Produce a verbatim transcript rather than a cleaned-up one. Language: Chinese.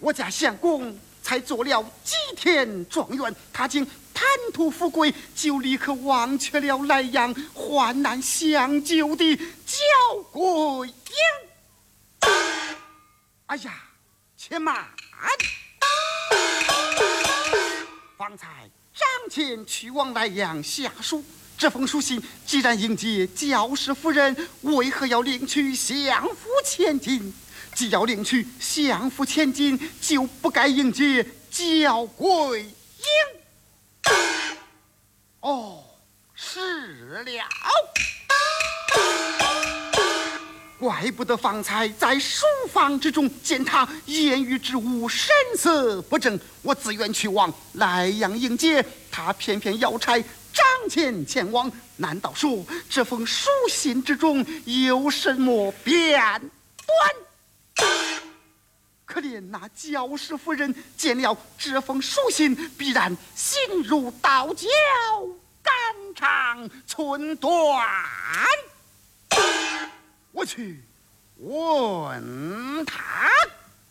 我家相公才做了几天状元，他竟贪图富贵，就立刻忘却了莱阳患难相救的娇贵英。哎呀，且慢！方才张前去往莱阳下书，这封书信既然迎接焦氏夫人，为何要领取相府千金？既要领取相府千金，就不该迎接焦贵英。哦，是了，怪不得方才在书房之中见他言语之无，神色不正。我自愿去往莱阳迎接，他偏偏要差张前前往。难道说这封书信之中有什么变端？可怜那焦氏夫人见了这封书信，必然心如刀绞，肝肠寸断。我去问他。